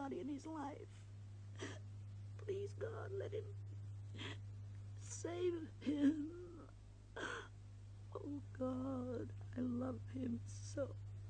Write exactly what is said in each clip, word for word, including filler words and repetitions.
anybody in his life. Please, God, let him save him. Oh, God, I love him so.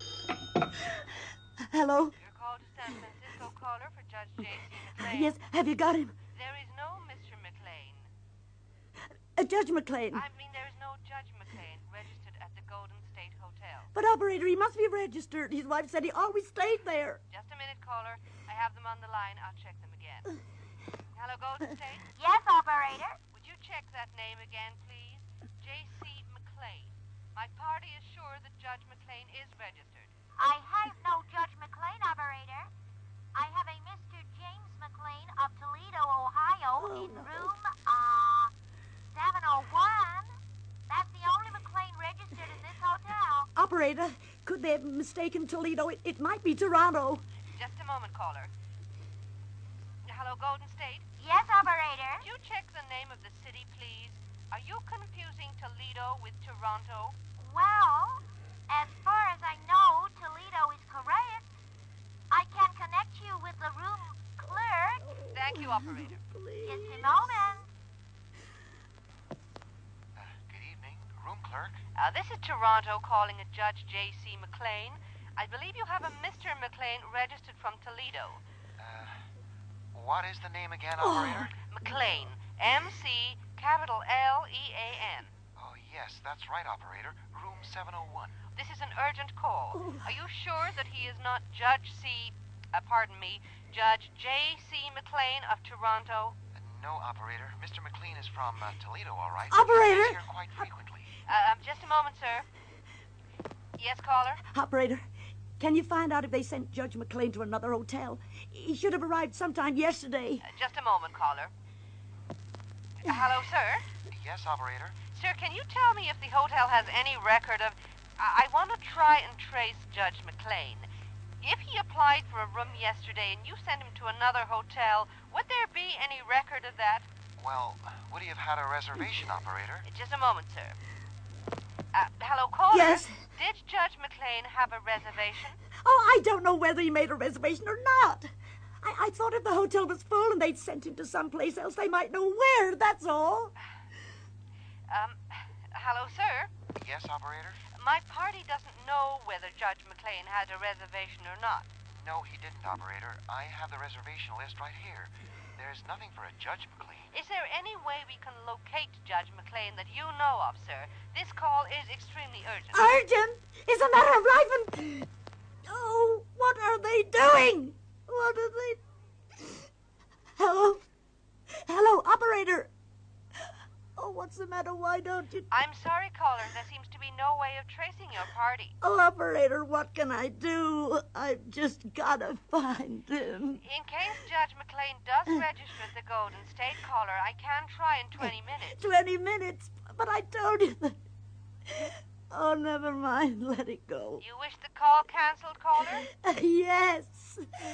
Hello? Your call to San Francisco caller for Judge J C McLean. Yes, have you got him? There is no Mister McLean. Uh, Judge McLean. I mean, there is no Judge McLean registered at the Golden State Hotel. But, operator, he must be registered. His wife said he always stayed there. Just a minute, caller. I have them on the line. I'll check them again. Hello, Golden State? Yes, operator. Would you check that name again, please? J C McLean. My party is sure that Judge McLean is registered. I have no Judge McLean, operator. I have a Mister James McLean of Toledo, Ohio, Oh, in no. room, uh, seven oh one. That's the only McLean registered in this hotel. Operator, could they have mistaken Toledo? It, it might be Toronto. Just a moment, caller. Hello, Golden State? Yes, operator. Could you check the name of the city, please? Are you confusing Toledo with Toronto? Well, as far as I know, Toledo is correct. I can connect you with the room clerk. Thank you, operator. Please. Just a moment. Uh, good evening, room clerk. Uh, this is Toronto calling a Judge J C McLean. I believe you have a Mister McLean registered from Toledo. Uh, what is the name again, Oh. operator? McLean. M C capital L E A N. Oh, yes, that's right, operator. Room seven oh one. This is an urgent call. Oh. Are you sure that he is not Judge C... Uh, pardon me, Judge J C McLean of Toronto? Uh, no, operator. Mister McLean is from uh, Toledo, all right? Operator! He's here quite frequently. Uh, um, just a moment, sir. Yes, caller? Operator, can you find out if they sent Judge McLean to another hotel? He should have arrived sometime yesterday. Uh, just a moment, caller. Uh, hello, sir? Yes, operator. Sir, can you tell me if the hotel has any record of... I, I want to try and trace Judge McLean. If he applied for a room yesterday and you sent him to another hotel, would there be any record of that? Well, would he have had a reservation, operator? Uh, Just a moment, sir. Uh, hello, caller? Yes? Did Judge McLean have a reservation? Oh, I don't know whether he made a reservation or not. I, I thought if the hotel was full and they'd sent him to someplace else, they might know where, that's all. Um, hello, sir? Yes, operator? My party doesn't know whether Judge McLean had a reservation or not. No, he didn't, operator. I have the reservation list right here. There's nothing for a Judge McLean. Is there any way we can locate Judge McLean that you know of, sir? This call is extremely urgent. Urgent? Isn't that a riven? Oh, what are they doing? What are they... Hello? Hello, operator. Oh, what's the matter? Why don't you... I'm sorry, caller. There seems to be no way of tracing your party. Oh, operator, what can I do? I've just gotta find him. In case Judge McLean does register at the Golden State, caller, I can try in twenty minutes. Twenty minutes, but I told you that... Oh, never mind. Let it go. You wish the call canceled, caller? Yes.